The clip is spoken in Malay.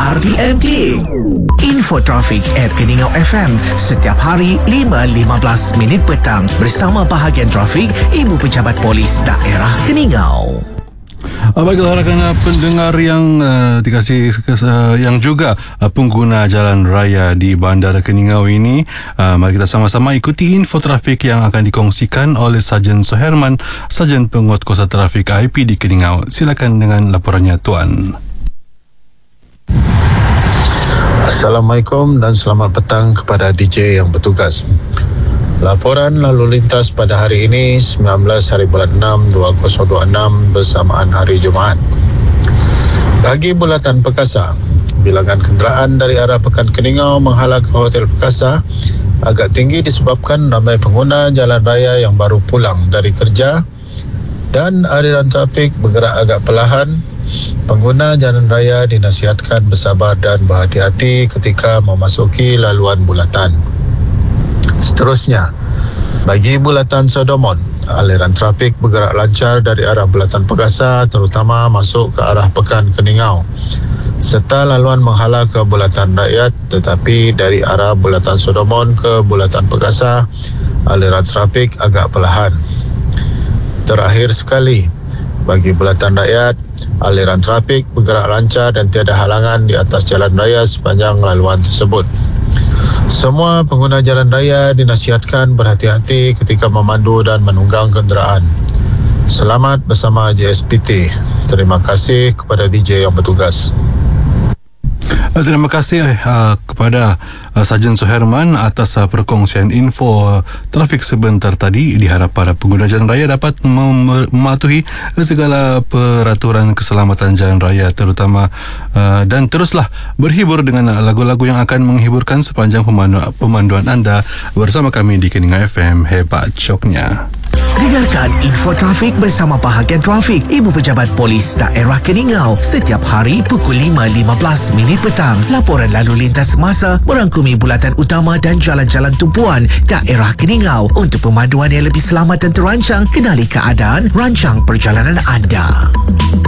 RTM Klik. Info trafik at Keningau FM setiap hari 5.15 minit petang bersama bahagian trafik Ibu Pejabat Polis Daerah Keningau. Baiklah rakan pendengar yang dikasih yang juga pengguna jalan raya di Bandar Keningau ini, mari kita sama-sama ikuti info trafik yang akan dikongsikan oleh Sarjan Suherman, Sarjan Penguatkuasa Trafik IP di Keningau. Silakan dengan laporannya tuan. Assalamualaikum dan selamat petang kepada DJ yang bertugas. Laporan lalu lintas pada hari ini 19 hari bulan 6 2026 bersamaan hari Jumaat. Bagi bulatan Perkasa, bilangan kenderaan dari arah Pekan Keningau menghala ke Hotel Perkasa agak tinggi disebabkan ramai pengguna jalan raya yang baru pulang dari kerja dan aliran trafik bergerak agak perlahan. Pengguna jalan raya dinasihatkan bersabar dan berhati-hati ketika memasuki laluan bulatan. Seterusnya, bagi bulatan Sodomon, aliran trafik bergerak lancar dari arah bulatan Perkasa terutama masuk ke arah Pekan Keningau serta laluan menghala ke bulatan Rakyat, tetapi dari arah bulatan Sodomon ke bulatan Perkasa aliran trafik agak perlahan. Terakhir sekali, bagi bulatan Rakyat, aliran trafik bergerak lancar dan tiada halangan di atas jalan raya sepanjang laluan tersebut. Semua pengguna jalan raya dinasihatkan berhati-hati ketika memandu dan menunggang kenderaan. Selamat bersama JSPT. Terima kasih kepada DJ yang bertugas. Terima kasih kepada Sarjan Suherman atas perkongsian info trafik sebentar tadi. Diharap para pengguna jalan raya dapat mematuhi segala peraturan keselamatan jalan raya terutama dan teruslah berhibur dengan lagu-lagu yang akan menghiburkan sepanjang pemanduan anda bersama kami di Keningau FM. Hebat syoknya. Dengarkan info trafik bersama bahagian trafik Ibu Pejabat Polis Daerah Keningau setiap hari pukul 5.15 minit petang. Laporan lalu lintas semasa merangkumi bulatan utama dan jalan-jalan tumpuan Daerah Keningau. Untuk pemanduan yang lebih selamat dan terancang, kenali keadaan, rancang perjalanan anda.